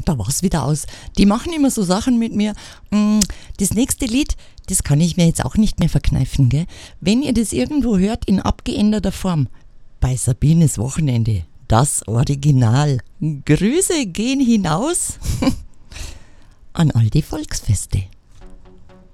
Da war's wieder aus. Die machen immer so Sachen mit mir. Das nächste Lied, das kann ich mir jetzt auch nicht mehr verkneifen, gell? Wenn ihr das irgendwo hört in abgeänderter Form, bei Sabines Wochenende, das Original. Grüße gehen hinaus an all die Volksfeste.